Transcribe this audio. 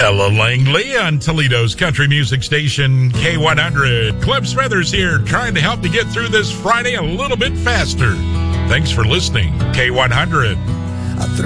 Ella Langley on Toledo's country music station, K100. Cliff Smithers here, trying to help you get through this Friday a little bit faster. Thanks for listening, K100.